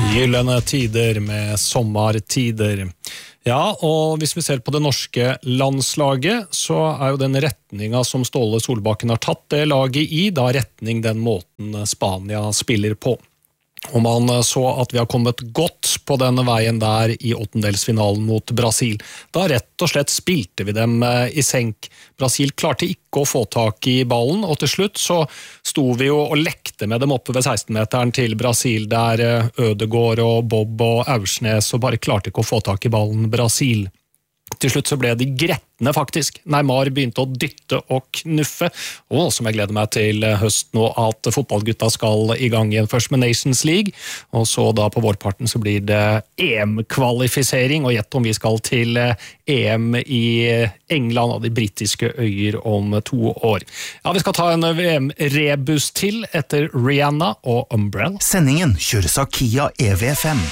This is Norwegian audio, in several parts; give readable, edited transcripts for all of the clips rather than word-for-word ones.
Gyllene tider med sommertider. Ja, og hvis vi ser på det norske landslaget, så jo den retninga som Ståle Solbakken har tatt det laget i, da retning den måten Spania spiller på. Og man så at vi har kommet godt på denne veien der i åttendelsfinalen mot Brasil. Da rett og slett spilte vi dem i senk. Brasil klarte ikke å få tak i ballen, og til slutt så sto vi jo og lekte med dem oppe ved 16-meteren til Brasil, der Ødegaard og Bob og Aursnes og bare klarte ikke å få tak i ballen Brasil. Til slutt så ble de gretne faktisk. Neymar begynte å dytte og knuffe, og som jeg gleder meg til høst nå at fotballgutta skal i gang igjen først med Nations League, og så da på vårparten så blir det EM-kvalifisering, og gjett om vi skal til EM i England og de britiske øyer om 2 år. Ja, vi skal ta en VM-rebus til etter Rihanna og Umbrella. Sendingen kjøres av Kia EV5.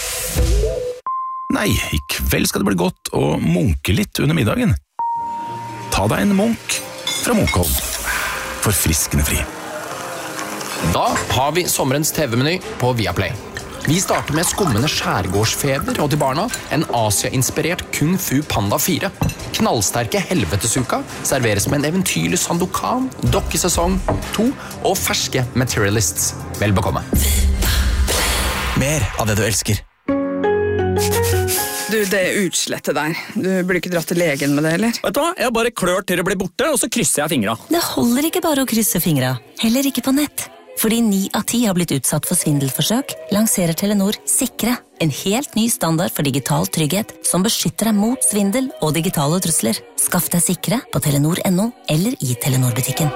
Nei, i kveld skal det bli godt å munke litt under middagen. Ta deg en munk fra Munkholm. Forfriskende fri. Da har vi sommerens TV-meny på Viaplay. Vi starter med skummende skjærgårdsfeber og til barna en Asia-inspirert Kung Fu Panda 4. Knallsterke Helvetesuka serveres med en eventyrlig Sandokan, dokkesesong 2 og ferske Materialists. Vel bekomme. Mer av det du elsker. Du, det utslettet der. Du burde ikke dratt til legen med det, eller? Vet du hva? Jeg bare klør til det blir borte, og så krysser jeg fingra. Det holder ikke bare å krysse fingra. Heller ikke på nett. Fordi 9 av 10 har blitt utsatt for svindelforsøk, lanserer Telenor Sikre. En helt ny standard for digital trygghet som beskytter deg mot svindel og digitale trusler. Skaff deg Sikre på Telenor.no eller i Telenor-butikken.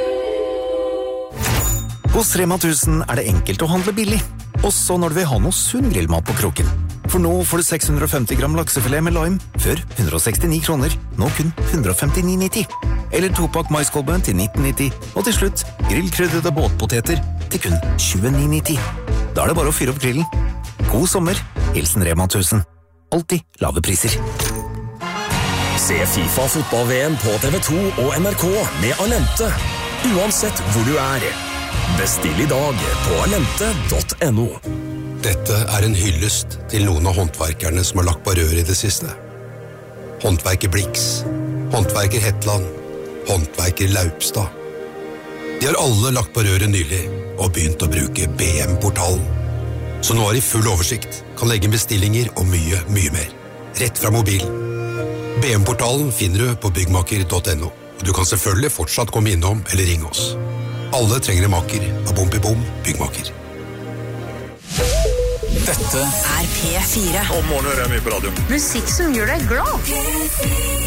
Hos Rema 1000 det enkelt å handle billig. Også når du vil ha noe sunn grillmat på kroken. For nå får du 650 gram laksefilet med lime, før 169 kroner, nå kun 159,90. Eller 2-pakk maiskolbe til 19,90. Og til slutt, grillkrydrede båtpoteter til kun 29,90. Da det bare å fyre opp grillen. God sommer, hilsen Rema 1000. Alltid lave priser. Se FIFA fotball-VM på TV2 og NRK med Alente. Uansett hvor du Bestill i dag på alente.no. Dette en hyllest til noen av håndverkerne som har lagt på rør i det siste. Håndverker Blix, håndverker Hetland, håndverker Laupstad. De har alle lagt på røret nylig og begynt å bruke BM-portalen. Så nå har de full oversikt, kan legge bestillinger og mye, mye mer. Rett fra mobilen. BM-portalen finner du på byggmaker.no. Og du kan selvfølgelig fortsatt komme innom eller ringe oss. Alle trenger en maker av Bompibom byggmaker. Dette P4. Om morgenen hører jeg mye på radio. Musikk som gjør deg glad.